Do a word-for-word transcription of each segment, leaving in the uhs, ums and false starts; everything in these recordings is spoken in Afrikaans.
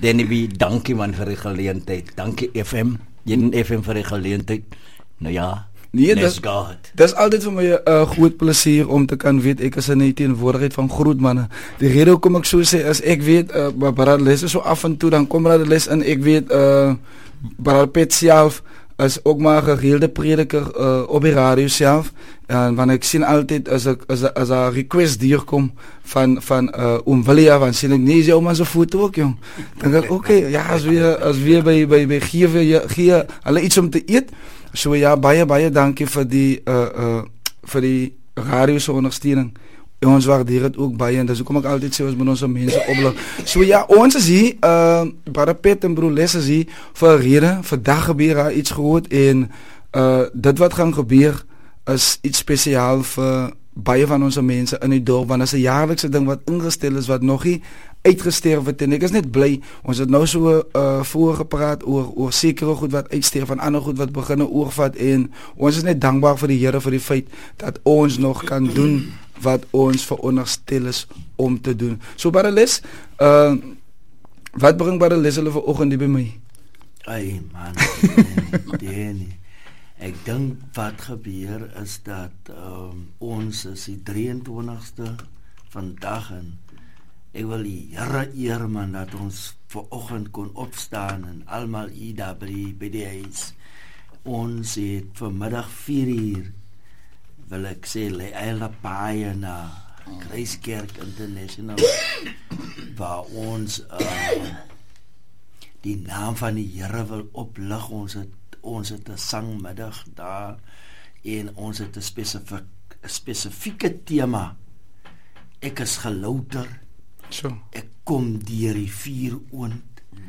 Danny B, dankie man vir die geleentheid. Dankie F M, Jeden F M vir die geleentheid. Nou ja, nee, dis dis altyd vir my 'n uh, groot plesier om te kan weet ek is in die teenwoordigheid van groot manne. Die rede hoekom ek so sê is ek weet uh, Brad Les is so af en toe dan kom Brad Les in, ek weet uh, Brad Pet self is ook maar 'n gereelde prediker uh, op die radio self. En wanneer ek sien altyd as ek as 'n as 'n request deurkom van van uh, Oom Willia, dan sien ek nee, jy ouma se foto ook jong. Dan dink ek okay, ja, as weer as weer by by by gee vir gee hulle iets om te eet. So ja, baie baie dankie vir die uh uh vir die radio se ondersteuning. Ons waardeer dit ook baie en dis hoekom ek altyd sê ons moet ons mense oplig. So ja, ons is hier, uh Barapet en Broer Les is hier vir 'n rede. Vandag gebeur daar iets groot en uh dit wat gaan gebeur is iets spesiaal vir baie van ons mense in die dorp, want dit is 'n jaarlikse ding wat ingestel is wat nog nie uitgesterf het en ek is net bly ons het nou so uh voorgepraat oor oor sekere goed wat uitsterf van ander goed wat begine oorvat en ons is net dankbaar vir die Here vir die feit dat ons nog kan doen wat ons veronderstel is om te doen. So Bareles, uh wat bring Bareles hulle vanoggend hier by my? Ai man, Danny. Ek dink wat gebeur is dat um, ons is die drieëntwintigste vandag en ek wil die Here eer man dat ons vanoggend kon opstaan en almal hier daar by, by die huis. Ons het vanmiddag vier uur wil ek sê lê hele paai na Kruiskerk International waar ons uh, die naam van die Here wil oplig. Ons het ons het 'n sangmiddag daar en ons het 'n spesifiek spesifieke tema. Ek is gelouter. So. Ek kom deur die vuur oond,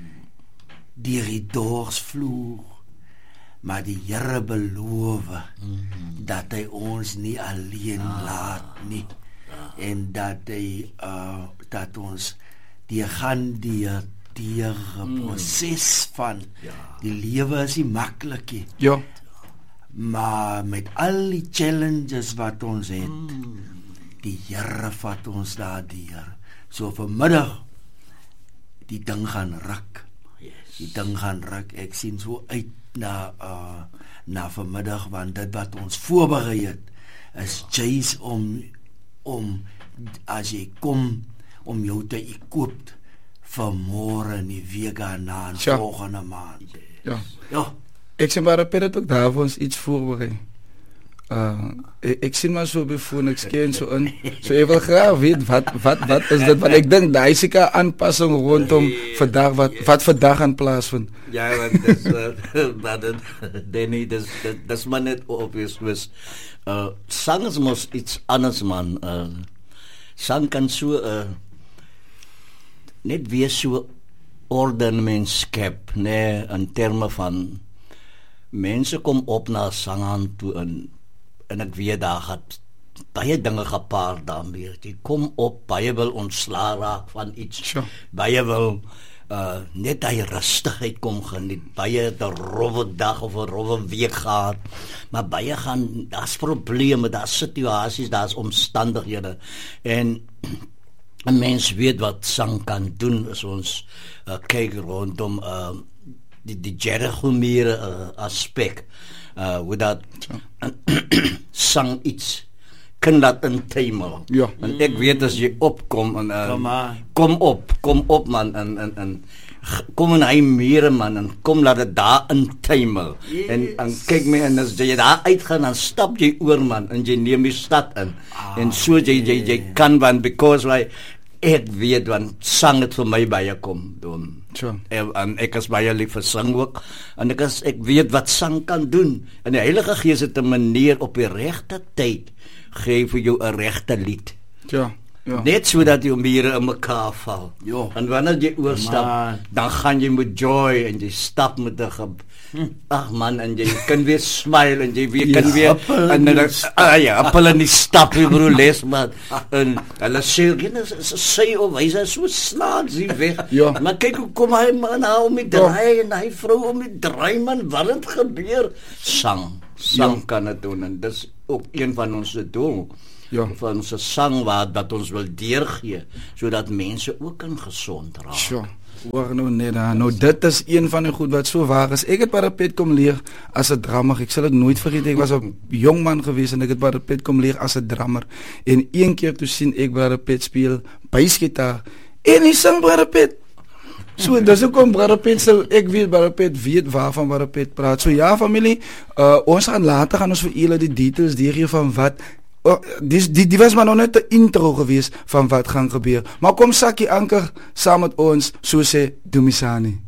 deur die doorsvloer, maar die Here beloof mm-hmm. dat hy ons nie alleen ah. laat nie ah. en dat hy uh, dat ons die gaan die die mm. proses van ja. die lewe is nie maklik nie. Ja. Maar met al die challenges wat ons het, mm. die Here vat ons daardeur. So vanmiddag die ding gaan ruk. Yes. Die ding gaan ruk. Ek sien so uit na uh, na vanmiddag want dit wat ons voorberei het is juis om om as jy kom om jou te equip vir môre in die week daarna en ja. volgende maand. Ja. Ja. Ek sien maar dat ook daar vir ons iets voorberei. Uh, ek, ek sien maar so bevoel, ek skien so in. So ek wil graag weet wat wat wat is dit wat ek dink daai seker aanpassing rondom vandag wat wat vandag aan plaasvind. Ja, want dis maar dit Danny dis dis maar net obvious was uh sang is mos iets anders man. Uh sang kan so uh net weer so ordenmens skep, nee, in terme van mense kom op na sang aan toe in en ek weet daar het baie dinge gepaard daarmee. Die kom op, baie wil ontslaa raak van iets. Sure. Baie wil uh, net die rustigheid kom geniet. Baie het 'n rowwe dag of 'n rowwe week gehad. Maar baie gaan, daar's probleme, daar's situasies, daar's omstandighede. En 'n mens weet wat sang kan doen as ons uh, kyk rondom uh, die, die Jericho-mure uh, aspek. Uh, hoe dat sang iets kan dat intuimel. Ja. En ek weet as jy opkom en uh, kom op, kom op man en en en kom in hy mure man en kom laat dit daar intuimel. Yes. En en kyk my en as jy daar uitgaan dan stap jy oor man en jy neem die stad in. Ah, en so jy jy jy kan want because why ek weet want sang het vir my baie kom doen. Sure. En ek is baie lief vir sang ook en ek is ek weet wat sang kan doen en die Heilige Gees het 'n manier op die regte tyd gee vir jou 'n regte lied. Ja. Ja. Net sodat jou mure in mekaar val. Jo. En wanneer jy oorstap, man. Dan gaan jy met joy en jy stap met 'n hm. ag man en jy kan weer smile en jy weer kan weer en dan ah ja, appel in die stap jy broer les man. En hulle sê gene sê of hy is so snaaks hier weg. Ja. Maar kyk hoe kom hy man nou om die draai en hy vrou om die draai man, wat het gebeur? Sang. Sang ja. Kan dit doen en dis ook een van ons se doel. Ja. Van ons sang wat dat ons wil deurgee sodat mense ook kan gesond raak. Sure. Hoor nou net daar. Nou dit is een van die goed wat so waar is. Ek het parapet kom leer as 'n drummer. Ek sal dit nooit vergeet. Ek was 'n jong man gewees en ek het parapet kom leer as 'n drummer. En een keer toe sien ek parapet speel basgitaar en hy sing parapet. So dis hoekom parapet sal ek weet parapet weet waarvan parapet praat. So ja familie, uh, ons gaan later gaan ons vir julle die details gee van wat Oh, die, die, die was maar nog net 'n intro gewees van wat gaan gebeur. Maar kom Sakkie Anker saam met ons, so sê Dumisani.